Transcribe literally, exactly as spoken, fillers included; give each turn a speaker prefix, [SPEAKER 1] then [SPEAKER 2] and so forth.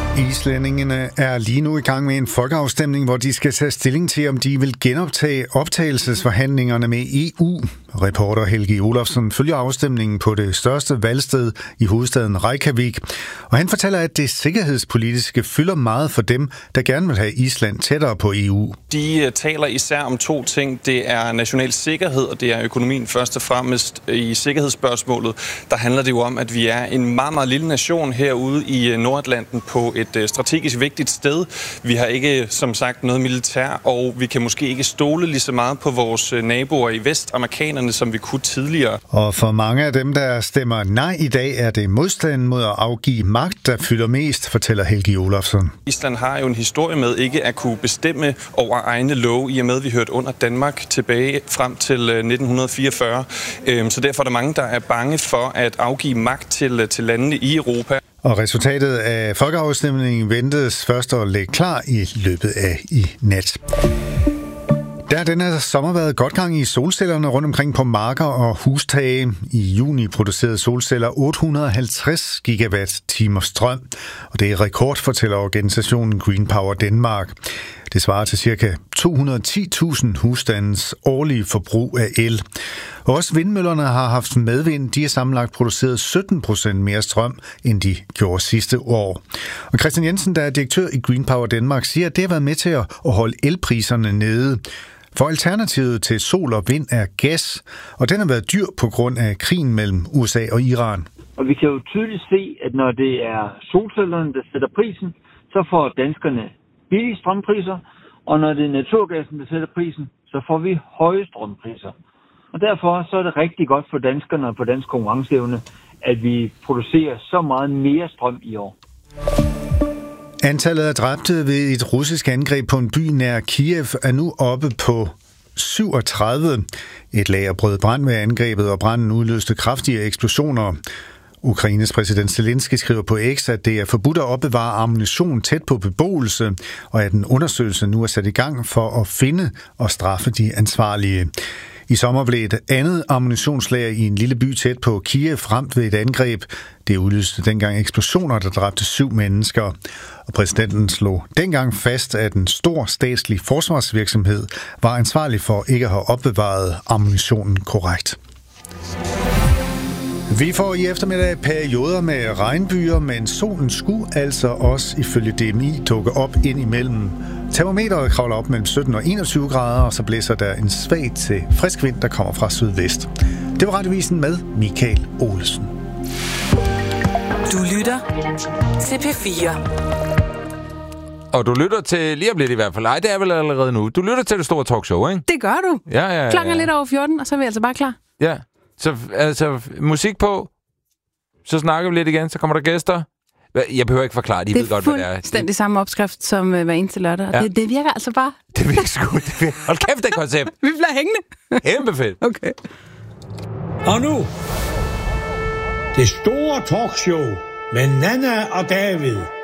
[SPEAKER 1] Islændingene er lige nu i gang med en folkeafstemning, hvor de skal tage stilling til, om de vil genoptage optagelsesforhandlingerne med E U. Reporter Helgi Olofsson følger afstemningen på det største valgsted i hovedstaden Reykjavik, og han fortæller, at det sikkerhedspolitiske fylder meget for dem, der gerne vil have Island tættere på E U.
[SPEAKER 2] De taler især om to ting. Det er national sikkerhed, og det er økonomien først og fremmest. I sikkerhedsspørgsmålet, der handler det jo om, at vi er en meget, meget lille nation herude i Nordatlanten på et strategisk vigtigt sted. Vi har ikke, som sagt, noget militær, og vi kan måske ikke stole lige så meget på vores naboer i vest, amerikanerne, som vi kunne tidligere.
[SPEAKER 1] Og for mange af dem, der stemmer nej i dag, er det modstanden mod at afgive magt, der fylder mest, fortæller Helgi Olofsson.
[SPEAKER 2] Island har jo en historie med ikke at kunne bestemme over egne love, i og med, at vi hørte under Danmark tilbage frem til nitten fireogfyrre. Så derfor er der mange, der er bange for at afgive magt til, til landene i Europa.
[SPEAKER 1] Og resultatet af folkeafstemningen ventes først at ligge klar i løbet af i nat. Der har den her sommer været godt gang i solcellerne rundt omkring på marker og hustage. I juni producerede solceller otte hundrede og halvtreds gigawatt-timer strøm, og det er rekord, fortæller organisationen Green Power Denmark. Det svarer til ca. to hundrede og ti tusind husstandens årlige forbrug af el. Og også vindmøllerne har haft medvind. De har sammenlagt produceret sytten procent mere strøm, end de gjorde sidste år. Og Christian Jensen, der er direktør i Green Power Denmark, siger, at det har været med til at holde elpriserne nede. For alternativet til sol og vind er gas, og den har været dyr på grund af krigen mellem U S A og Iran.
[SPEAKER 3] Og vi kan jo tydeligt se, at når det er solcellerne, der sætter prisen, så får danskerne billige strømpriser, og når det er naturgassen, der sætter prisen, så får vi høje strømpriser. Og derfor så er det rigtig godt for danskerne og for dansk konkurrenceevne, at vi producerer så meget mere strøm i år.
[SPEAKER 1] Antallet af dræbte ved et russisk angreb på en by nær Kiev er nu oppe på syvogtredive. Et lager brød brand ved angrebet, og branden udløste kraftige eksplosioner. Ukraines præsident Zelensky skriver på X, at det er forbudt at opbevare ammunition tæt på beboelse, og at en undersøgelse nu er sat i gang for at finde og straffe de ansvarlige. I sommer blev et andet ammunitionslager i en lille by tæt på Kiev ramt ved et angreb. Det udløste dengang eksplosioner, der dræbte syv mennesker. Og præsidenten slog dengang fast, at en stor statslig forsvarsvirksomhed var ansvarlig for ikke at have opbevaret ammunitionen korrekt. Vi får i eftermiddag perioder med regnbyer, men solen skulle altså også ifølge D M I dukke op ind imellem. Termometeret kravler op mellem sytten og enogtyve grader, og så blæser der en svag til frisk vind, der kommer fra sydvest. Det var Radiovisen med Michael Olesen.
[SPEAKER 4] Du lytter til P fire.
[SPEAKER 5] Og du lytter til, lige om lidt i hvert fald, nej, det er vel allerede nu. Du lytter til det store talkshow, ikke?
[SPEAKER 6] Det gør du.
[SPEAKER 5] Ja, ja, ja.
[SPEAKER 6] Klokken er lidt over fjorten, og så er vi altså bare klar.
[SPEAKER 5] Ja, så altså musik på, så snakker vi lidt igen, så kommer der gæster. Jeg behøver ikke forklare, de ved godt, hvad det er.
[SPEAKER 6] Det er fuldstændig samme opskrift som uh, hver eneste lørdag. Ja. Det, det virker altså bare.
[SPEAKER 5] Det virker sgu. Det virker. Hold kæft, det koncept.
[SPEAKER 6] Vi bliver hængende.
[SPEAKER 5] Kæmpe fedt.
[SPEAKER 6] Okay.
[SPEAKER 7] Og nu, det store talkshow med Nanna og David.